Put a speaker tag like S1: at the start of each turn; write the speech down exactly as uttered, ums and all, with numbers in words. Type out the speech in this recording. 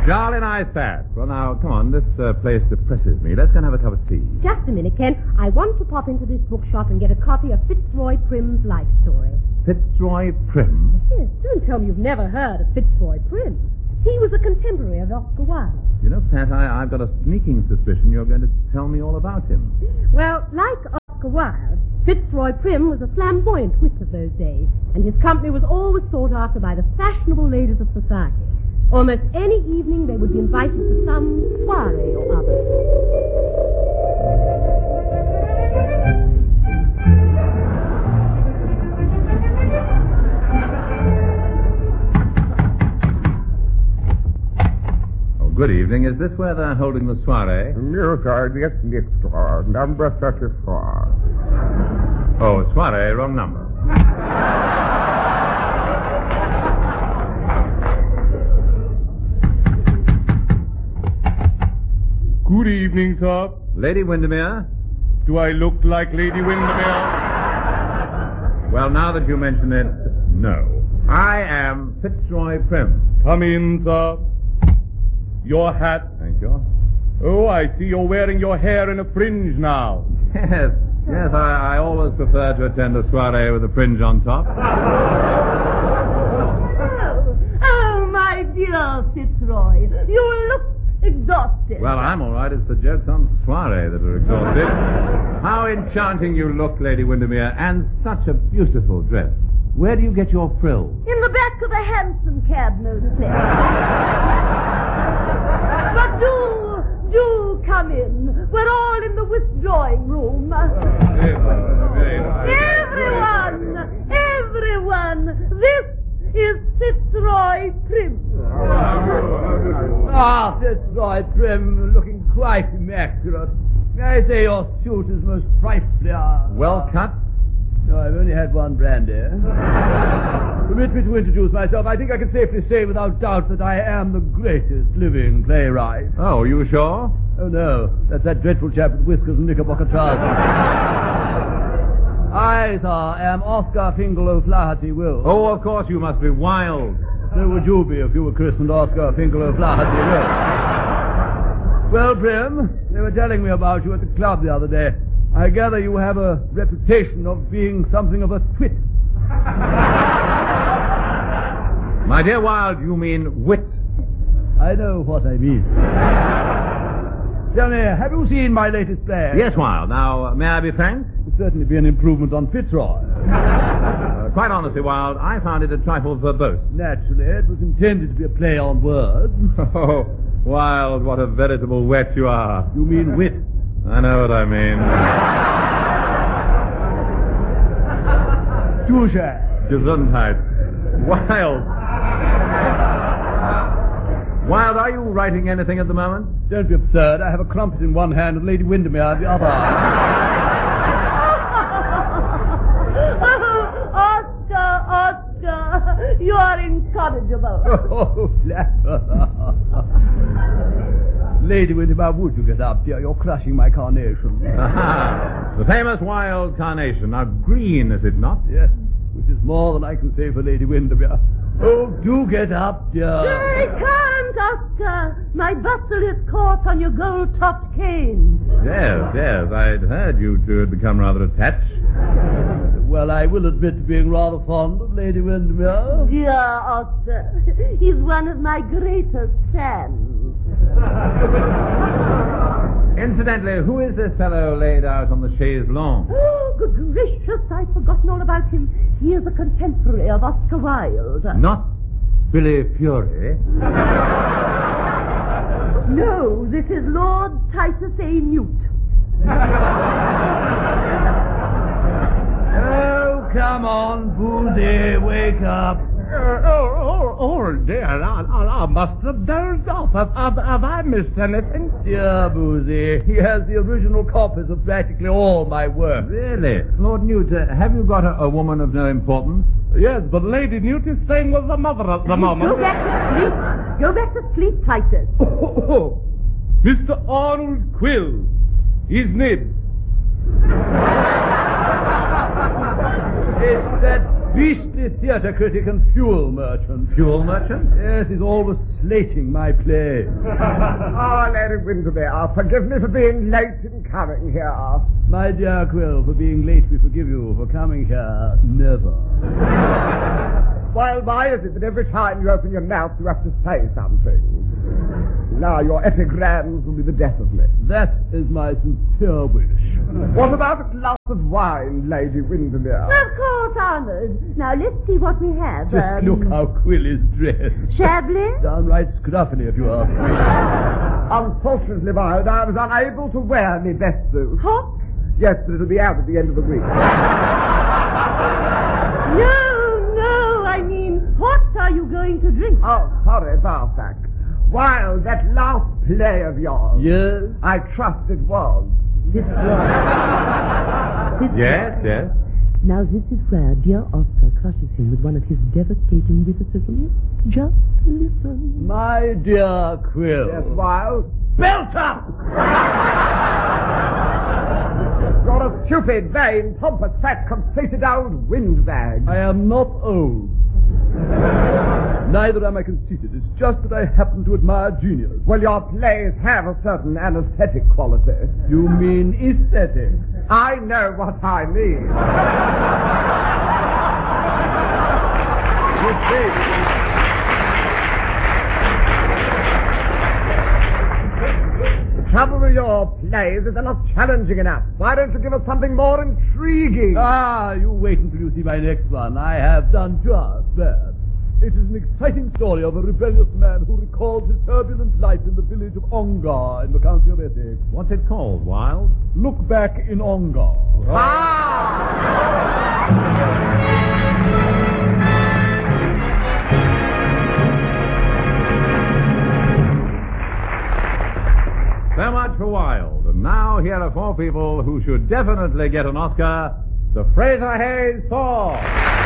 S1: Jolly nice fat. Well, now, come on. This uh, place depresses me. Let's go and have a cup of tea.
S2: Just a minute, Ken. I want to pop into this bookshop and get a copy of Fitzroy Prim's life story.
S1: Fitzroy Prim?
S2: Yes, don't tell me you've never heard of Fitzroy Prim. He was a contemporary of Oscar Wilde.
S1: You know, Pat, I, I've got a sneaking suspicion you're going to tell me all about him.
S2: Well, like Oscar Wilde, Fitzroy Prim was a flamboyant wit of those days, and his company was always sought after by the fashionable ladies of society. Almost any evening they would be invited to some soiree or other.
S1: Oh, good evening. Is this where they're holding the soiree?
S3: Yes, sir. Yes, yes, sir. Number thirty-four.
S1: Oh, soiree, wrong number.
S4: Good evening, sir.
S1: Lady Windermere?
S4: Do I look like Lady Windermere?
S1: Well, now that you mention it, no. I am Fitzroy Prim.
S4: Come in, sir. Your hat.
S1: Thank you.
S4: Oh, I see you're wearing your hair in a fringe now.
S1: Yes, yes, I, I always prefer to attend a soiree with a fringe on top.
S5: Oh, oh my dear Fitzroy, you look exhausted.
S1: Well, I'm all right. It's the jokes on soiree that are exhausted. How enchanting you look, Lady Windermere, and such a beautiful dress. Where do you get your frills?
S5: In the back of a hansom cab, no less. But do, do come in. We're all in the withdrawing room. Everyone, everyone, this is Fitzroy Prim.
S6: Ah, Fitzroy Prim, looking quite immaculate. I say your suit is most frightfully... Uh,
S1: Well cut?
S6: No, I've only had one brandy. Permit me to introduce myself. I think I can safely say without doubt that I am the greatest living playwright.
S1: Oh, are you sure?
S6: Oh, no. That's that dreadful chap with whiskers and knickerbocker trousers. I, sir, am Oscar Fingal O'Flaherty Will.
S1: Oh, of course you must be wild.
S6: So would you be if you were christened Oscar Fingal O'Flaherty Will. Well, Prim, they were telling me about you at the club the other day. I gather you have a reputation of being something of a twit.
S1: My dear Wilde, you mean wit.
S6: I know what I mean. Tell me, have you seen my latest play?
S1: Yes, Wilde. Now, uh, may I be frank?
S6: It'll certainly be an improvement on Fitzroy.
S1: Uh, quite honestly, Wilde, I found it a trifle verbose.
S6: Naturally, it was intended to be a play on words.
S1: Oh, Wilde, what a veritable wet you are.
S6: You mean wit?
S1: I know what I mean.
S6: Touche.
S1: Gesundheit. Wilde. Wilde, are you writing anything at the moment?
S6: Don't be absurd. I have a crumpet in one hand and Lady Windermere in the other.
S5: Oh, Oscar, Oscar, you are incorrigible.
S6: Oh, flatter. Lady Windermere, would you get up, dear? You're crushing my carnation.
S1: Aha. The famous wild carnation. Now, green, is it not?
S6: Yes, which is more than I can say for Lady Windermere. Oh, do get up, dear.
S5: I can't, Oscar. My bustle is caught on your gold-topped cane.
S1: Yes, yes. I'd heard you two had become rather attached.
S6: Well, I will admit to being rather fond of Lady Windermere.
S5: Dear Oscar, he's one of my greatest fans.
S1: Incidentally, who is this fellow laid out on the chaise longue?
S5: Oh, good gracious, I'd forgotten all about him. He is a contemporary of Oscar Wilde.
S1: Not Billy Fury.
S5: No, this is Lord Titus A. Newt.
S6: Oh, come on, Boozy, wake up.
S3: Uh, oh, oh, oh, dear, I, I, I must have dozed off. Have, have, have I missed anything?
S6: Dear Boozy, he has the original copies of practically all my work.
S1: Really? Lord Newt, uh, have you got a, a woman of no importance?
S3: Yes, but Lady Newt is staying with the mother at the moment.
S5: Go back to sleep. Go back to sleep, Titus.
S4: Oh, oh, oh. Mister Arnold Quill. He's Ned.
S6: It's that beastly the theatre critic and fuel merchant.
S1: Fuel merchant?
S6: Yes, he's always slating my play.
S3: Ah, Lady Windermere, forgive me for being late in coming here.
S6: My dear Quill, for being late we forgive you. For coming here, never.
S3: Well, why is it that every time you open your mouth you have to say something? Now your epigrams will be the death of me.
S6: That is my sincere wish.
S3: What about a glass of wine, Lady Windermere?
S5: Of course, Arnold. Now, let's see what we have.
S6: Just
S5: um,
S6: look how Quill is dressed.
S5: Chablis?
S6: Downright scruffy, if you ask me.
S3: Unfortunately, Wilde, I was unable to wear my best suit.
S5: Hock?
S3: Yes, but it'll be out at the end of the week.
S5: No, no, I mean, what are you going to drink?
S3: Oh, sorry, Barsack. Wilde, that last play of yours.
S6: Yes?
S3: I trust it was.
S1: Yes, yes.
S7: Now this is where dear Oscar crushes him with one of his devastating witticisms. Just listen.
S6: My dear Quill.
S3: Yes, Wilde?
S6: Belt up!
S3: You're a stupid, vain, pompous, fat, conceited old windbag.
S6: I am not old. Neither am I conceited. It's just that I happen to admire genius.
S3: Well, your plays have a certain anesthetic quality.
S6: You mean aesthetic?
S3: I know what I mean. You see, the trouble with your plays is they're not challenging enough. Why don't you give us something more intriguing?
S6: Ah, you wait until you see my next one. I have done just that. It is an exciting story of a rebellious man who recalls his turbulent life in the village of Ongar in the county of Essex.
S1: What's it called, Wilde?
S6: Look back in Ongar.
S1: So much for Wilde. And now here are four people who should definitely get an Oscar. The Fraser Hayes Four.